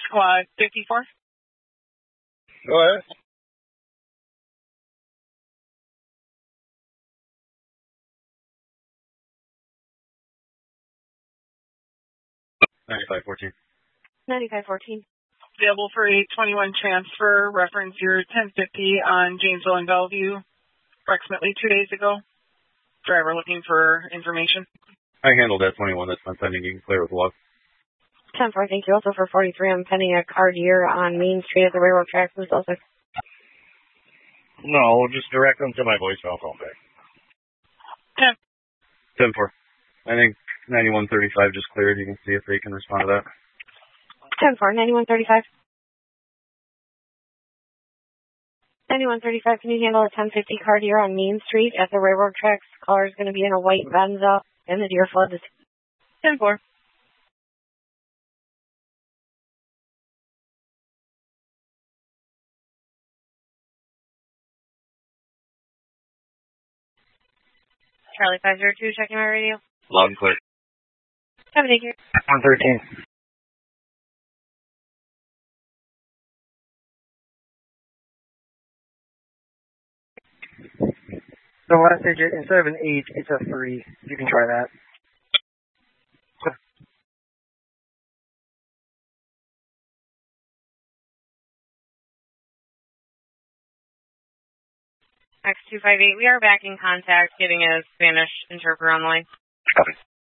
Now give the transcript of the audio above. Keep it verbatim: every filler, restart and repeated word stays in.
Squad fifty-four. Go ahead. ninety-five fourteen. ninety-five fourteen. Available for a twenty-one transfer, reference your ten fifty on Janesville and Bellevue, approximately two days ago. Driver looking for information. I handled that twenty-one. That's not pending. You can clear with the log. ten four, thank you. Also for forty-three, I'm pending a car deer on Main Street at the railroad tracks in Sussex. No, we'll just direct them to my voicemail phone back. ten. ten four. I think ninety-one thirty-five just cleared. You can see if they can respond to that. ten four, ninety-one thirty-five. ninety-one thirty-five, can you handle a ten fifty car deer on Main Street at the railroad tracks? Caller is going to be in a white Venza, and the deer fled the ten four. Charlie five zero two, checking my radio. Loud and clear. Have a good day. one thirteen. The last digit, instead of an eight, it's a three. You can try that. X two five eight, we are back in contact, getting a Spanish interpreter on the line. Copy.